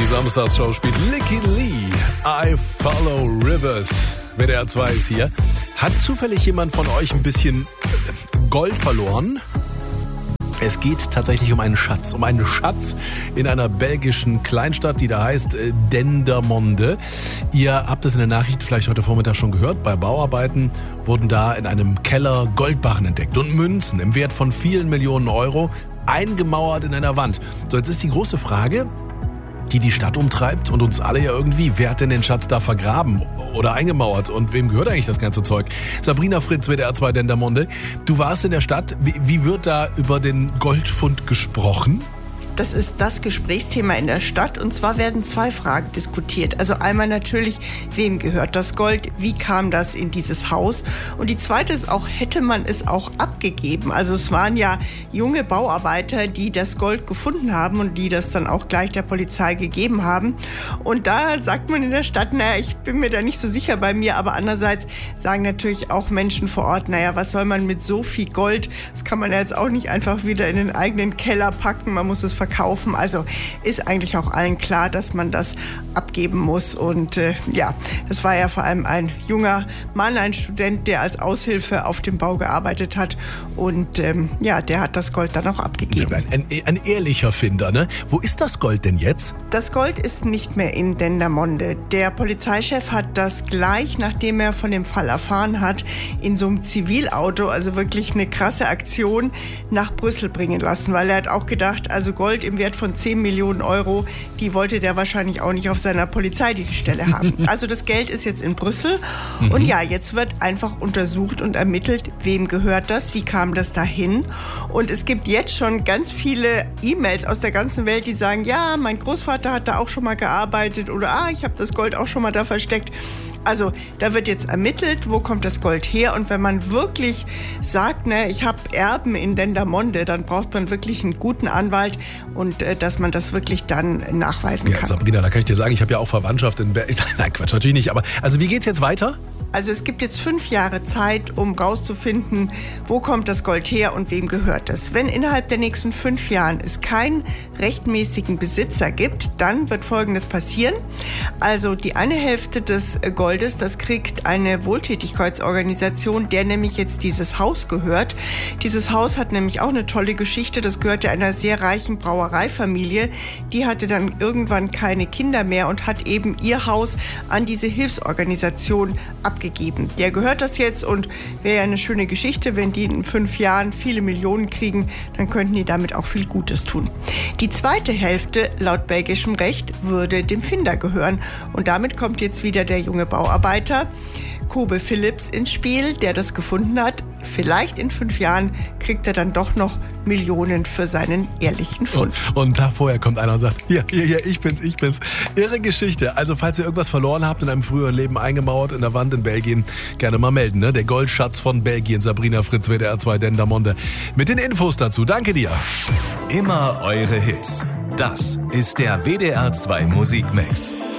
Samstagsshow spielt Licky Lee. I Follow Rivers. WDR 2 ist hier. Hat zufällig jemand von euch ein bisschen Gold verloren? Es geht tatsächlich um einen Schatz. Um einen Schatz in einer belgischen Kleinstadt, die da heißt Dendermonde. Ihr habt es in der Nachricht vielleicht heute Vormittag schon gehört. Bei Bauarbeiten wurden da in einem Keller Goldbarren entdeckt und Münzen im Wert von vielen Millionen Euro eingemauert in einer Wand. So, jetzt ist die große Frage, die Stadt umtreibt und uns alle ja irgendwie. Wer hat denn den Schatz da vergraben oder eingemauert? Und wem gehört eigentlich das ganze Zeug? Sabrina Fritz, WDR 2 Dendermonde. Du warst in der Stadt. Wie wird da über den Goldfund gesprochen? Das ist das Gesprächsthema in der Stadt und zwar werden zwei Fragen diskutiert. Also einmal natürlich, wem gehört das Gold, wie kam das in dieses Haus und die zweite ist auch, hätte man es auch abgegeben? Also es waren ja junge Bauarbeiter, die das Gold gefunden haben und die das dann auch gleich der Polizei gegeben haben und da sagt man in der Stadt, naja, ich bin mir da nicht so sicher bei mir, aber andererseits sagen natürlich auch Menschen vor Ort, naja, was soll man mit so viel Gold, das kann man ja jetzt auch nicht einfach wieder in den eigenen Keller packen, man muss es verkaufen. Also ist eigentlich auch allen klar, dass man das abgeben muss. Und das war ja vor allem ein junger Mann, ein Student, der als Aushilfe auf dem Bau gearbeitet hat. Und der hat das Gold dann auch abgegeben. Ein ehrlicher Finder, ne? Wo ist das Gold denn jetzt? Das Gold ist nicht mehr in Dendermonde. Der Polizeichef hat das gleich, nachdem er von dem Fall erfahren hat, in so einem Zivilauto, also wirklich eine krasse Aktion, nach Brüssel bringen lassen. Weil er hat auch gedacht, also Gold im Wert von 10 Millionen Euro, die wollte der wahrscheinlich auch nicht auf seiner Polizeidienststelle haben. Also das Geld ist jetzt in Brüssel und ja, jetzt wird einfach untersucht und ermittelt, wem gehört das, wie kam das dahin und es gibt jetzt schon ganz viele E-Mails aus der ganzen Welt, die sagen, ja, mein Großvater hat da auch schon mal gearbeitet oder ich habe das Gold auch schon mal da versteckt. Also da wird jetzt ermittelt, wo kommt das Gold her und wenn man wirklich sagt, ich habe Erben in Dendermonde, dann braucht man wirklich einen guten Anwalt und dass man das wirklich dann nachweisen kann. Ja, Sabrina, da kann ich dir sagen, ich habe ja auch Verwandtschaft in Berlin. Nein, Quatsch, natürlich nicht, aber also wie geht's jetzt weiter? Also es gibt jetzt 5 Jahre Zeit, um rauszufinden, wo kommt das Gold her und wem gehört es. Wenn innerhalb der nächsten 5 Jahren es keinen rechtmäßigen Besitzer gibt, dann wird Folgendes passieren. Also die eine Hälfte des Goldes, das kriegt eine Wohltätigkeitsorganisation, der nämlich jetzt dieses Haus gehört. Dieses Haus hat nämlich auch eine tolle Geschichte. Das gehörte einer sehr reichen Brauereifamilie. Die hatte dann irgendwann keine Kinder mehr und hat eben ihr Haus an diese Hilfsorganisation abgegeben. Der gehört das jetzt und wäre ja eine schöne Geschichte, wenn die in 5 Jahren viele Millionen kriegen, dann könnten die damit auch viel Gutes tun. Die zweite Hälfte, laut belgischem Recht, würde dem Finder gehören und damit kommt jetzt wieder der junge Bauarbeiter Kobe Philips ins Spiel, der das gefunden hat. Vielleicht in 5 Jahren kriegt er dann doch noch Millionen für seinen ehrlichen Fund. Und da vorher kommt einer und sagt, hier, ich bin's. Irre Geschichte. Also falls ihr irgendwas verloren habt in einem früheren Leben eingemauert in der Wand in Belgien, gerne mal melden. Ne? Der Goldschatz von Belgien, Sabrina Fritz, WDR 2 Dendermonde. Mit den Infos dazu. Danke dir. Immer eure Hits. Das ist der WDR 2 Musikmix.